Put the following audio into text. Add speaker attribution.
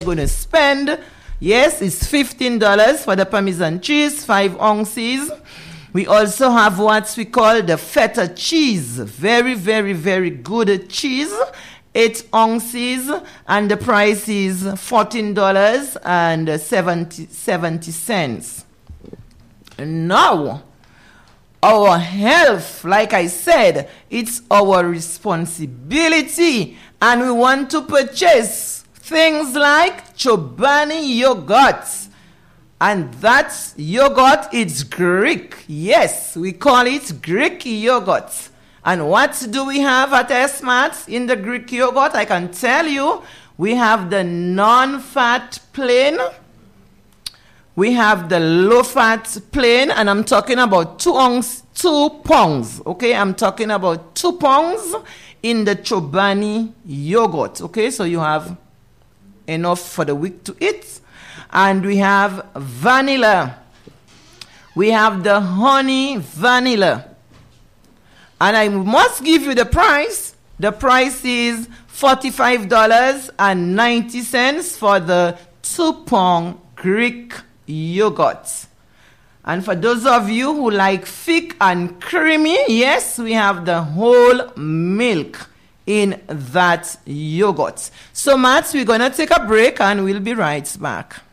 Speaker 1: going to spend. Yes, it's $15 for the Parmesan cheese, 5 ounces. We also have what we call the feta cheese. Very, very, very good cheese. 8 ounces. And the price is $14.70. Now, our health, like I said, it's our responsibility. And we want to purchase things like Chobani yogurt. And that yogurt is Greek. Yes, we call it Greek yogurt. And what do we have at S-Mart in the Greek yogurt? I can tell you, we have the non-fat plain. We have the low-fat plain, and I'm talking about 2 pounds. Okay, I'm talking about 2 pounds in the Chobani yogurt. Okay, so you have enough for the week to eat. And we have vanilla. We have the honey vanilla. And I must give you the price. The price is $45.90 for the 2-pound Greek yogurt. And for those of you who like thick and creamy, yes, we have the whole milk in that yogurt. So, Matt, we're going to take a break and we'll be right back.